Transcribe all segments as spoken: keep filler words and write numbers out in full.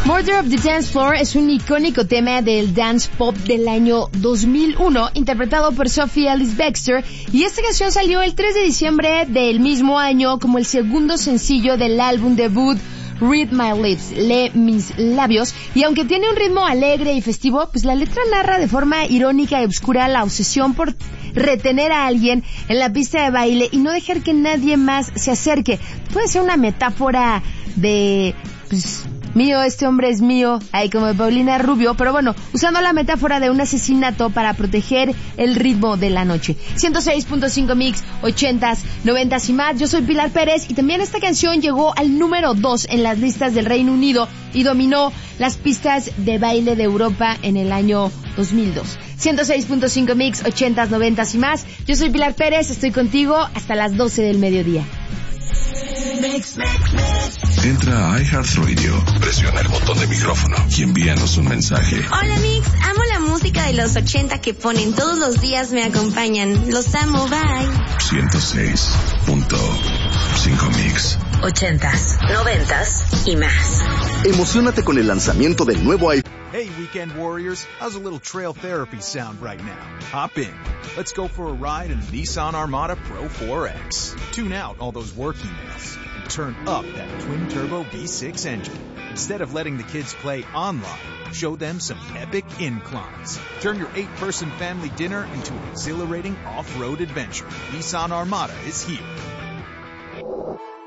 Murder of the Dance Floor es un icónico tema del dance pop del año dos mil uno, interpretado por Sophie Ellis-Bextor, y esta canción salió el tres de diciembre del mismo año como el segundo sencillo del álbum debut Read My Lips, lee mis labios, y aunque tiene un ritmo alegre y festivo, pues la letra narra de forma irónica y oscura la obsesión por retener a alguien en la pista de baile y no dejar que nadie más se acerque. Puede ser una metáfora de, pues, mío, este hombre es mío, ahí como de Paulina Rubio, pero bueno, usando la metáfora de un asesinato para proteger el ritmo de la noche. ciento seis punto cinco Mix, ochentas, noventas y más. Yo soy Pilar Pérez y también esta canción llegó al número dos en las listas del Reino Unido y dominó las pistas de baile de Europa en el año dos mil dos. ciento seis punto cinco Mix, ochentas, noventas y más. Yo soy Pilar Pérez, estoy contigo hasta las doce del mediodía. Mix, mix, mix. Entra a iHeartRadio, presiona el botón de micrófono y envíanos un mensaje. Hola Mix, amo la música de los ochenta que ponen todos los días, me acompañan. Los amo, bye. ciento seis punto cinco Mix. Ochentas, noventas y más. Emocionate con el lanzamiento del nuevo iPhone. Hey, Weekend Warriors, how's a little trail therapy sound right now? Hop in. Let's go for a ride in the Nissan Armada Pro four X. Tune out all those work emails and turn up that twin-turbo V six engine. Instead of letting the kids play online, show them some epic inclines. Turn your eight-person family dinner into an exhilarating off-road adventure. Nissan Armada is here.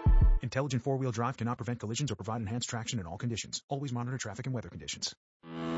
Intelligent four-wheel drive cannot prevent collisions or provide enhanced traction in all conditions. Always monitor traffic and weather conditions.